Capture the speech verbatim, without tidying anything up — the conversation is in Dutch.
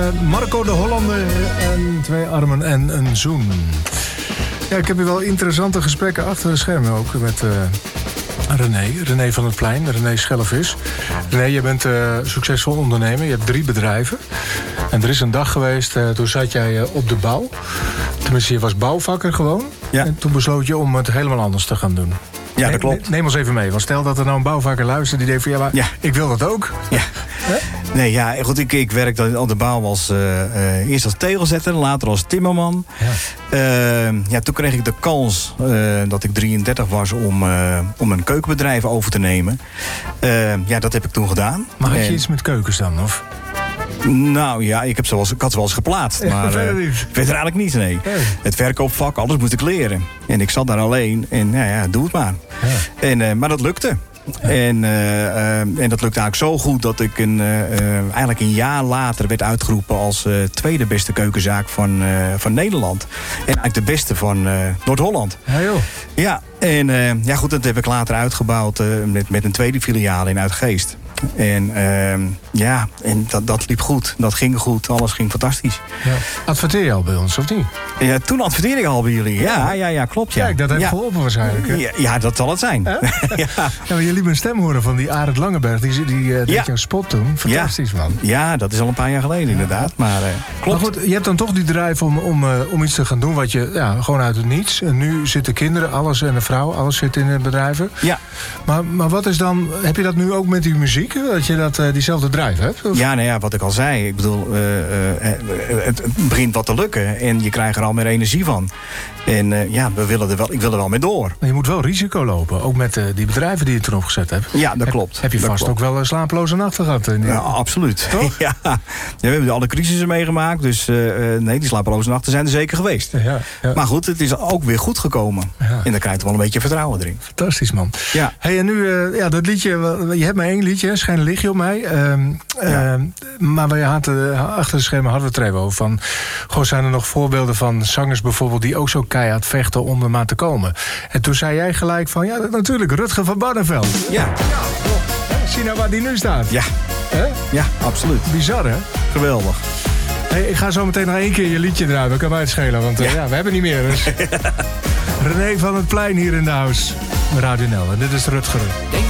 Marco de Hollander en Twee Armen en een Zoen. Ja, ik heb hier wel interessante gesprekken achter de schermen ook met uh, René. René van het Plein, René Schellevis. René, je bent uh, succesvol ondernemer. Je hebt drie bedrijven. En er is een dag geweest, uh, toen zat jij uh, op de bouw. Tenminste, je was bouwvakker gewoon. Ja. En toen besloot je om het helemaal anders te gaan doen. Ja, dat klopt. Neem ons even mee. Want stel dat er nou een bouwvakker luistert die denkt van ja, maar ja. ik wil dat ook. Ja. Nee, ja, goed, ik, ik werkte op de bouw als, uh, uh, eerst als tegelzetter, later als timmerman. Ja. Uh, ja, toen kreeg ik de kans uh, dat ik drieëndertig was om, uh, om een keukenbedrijf over te nemen. Uh, ja, dat heb ik toen gedaan. Maar had je en... iets met keukens dan, of? Nou ja, ik, heb ze wel eens, ik had ze wel eens geplaatst. Ja, maar verder uh, niet. verder eigenlijk niet, nee. nee. Het verkoopvak, alles moest ik leren. En ik zat daar alleen en nou ja, doe het maar. Ja. En, uh, maar dat lukte. Ja. En, uh, uh, en dat lukte eigenlijk zo goed dat ik een, uh, uh, eigenlijk een jaar later werd uitgeroepen als uh, tweede beste keukenzaak van, uh, van Nederland. En eigenlijk de beste van uh, Noord-Holland. Ja, joh. Ja, en uh, ja, goed, dat heb ik later uitgebouwd uh, met, met een tweede filiaal in Uitgeest. En uh, ja, en dat, dat liep goed. Dat ging goed. Alles ging fantastisch. Ja. Adverteer je al bij ons, of niet? Ja, toen adverteerde ik al bij jullie. Ja, ja, ja, klopt. Ja. Kijk, dat heeft ja. geholpen waarschijnlijk. Hè? Ja, ja, dat zal het zijn. ja. Ja, maar je liet me een stem horen van die Arend Langeberg. Die, die uh, deed ja. jouw spot toen. Fantastisch, ja. man. Ja, dat is al een paar jaar geleden inderdaad. Maar, uh, klopt. Maar goed, je hebt dan toch die drive om, om, uh, om iets te gaan doen wat je ja, gewoon uit het niets. En nu zitten kinderen, alles en een vrouw, alles zit in het bedrijven. Ja. Maar, maar wat is dan, heb je dat nu ook met die muziek? Dat je dat, uh, diezelfde drive hebt? Of? Ja, nou ja, wat ik al zei. Ik bedoel, uh, uh, het begint wat te lukken. En je krijgt er al meer energie van. En uh, ja, we willen er wel, ik wil er wel mee door. Maar je moet wel risico lopen. Ook met uh, die bedrijven die je toen opgezet hebt. Ja, dat heb, klopt. Heb je dat vast klopt. ook wel uh, slapeloze nachten gehad? In die... Ja, absoluut. Toch? Ja. Ja, we hebben alle crisissen meegemaakt. Dus uh, nee, die slapeloze nachten zijn er zeker geweest. Ja, ja. Maar goed, het is ook weer goed gekomen. Ja. En dan krijg je wel een beetje vertrouwen erin. Fantastisch, man. Ja. Hey, en nu, uh, ja, dat liedje, je hebt maar één liedje, Schijn lig je op mij. Um, ja. uh, maar we hadden, achter de schermen hadden we het er even over. Van, goh, zijn er nog voorbeelden van zangers bijvoorbeeld die ook zo keihard vechten om er maar te komen? En toen zei jij gelijk van, ja, natuurlijk, Rutger van Barneveld. Ja. Ja, zie nou waar die nu staat. Ja. He? Ja, absoluut. Bizar, hè? Geweldig. Hey, ik ga zo meteen nog één keer je liedje draaien. Dat kan mij het schelen, want uh, ja. ja, we hebben niet meer. Dus. René van het Plein hier in de house. Radio Nel. En dit is Rutger.